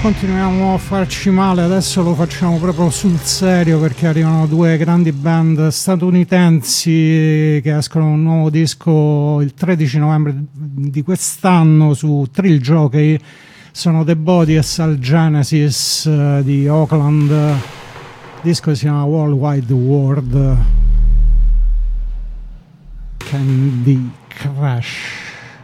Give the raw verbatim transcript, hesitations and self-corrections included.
Continuiamo a farci male, adesso lo facciamo proprio sul serio perché arrivano due grandi band statunitensi che escono un nuovo disco il tredici novembre di quest'anno su Thrill Jockey. Sono The Body e Sal Genesis uh, di Oakland. Il disco si chiama World Wide World. Candy Crush.